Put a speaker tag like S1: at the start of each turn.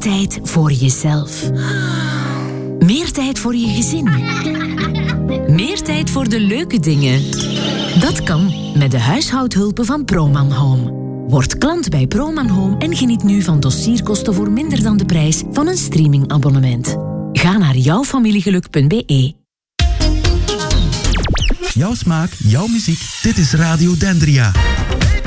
S1: tijd voor jezelf. Meer tijd voor je gezin. Meer tijd voor de leuke dingen. Dat kan met de huishoudhulpen van Proman Home. Word klant bij Proman Home en geniet nu van dossierkosten voor minder dan de prijs van een streamingabonnement. Ga naar jouwfamiliegeluk.be.
S2: Jouw smaak, jouw muziek. Dit is Radio Dendria.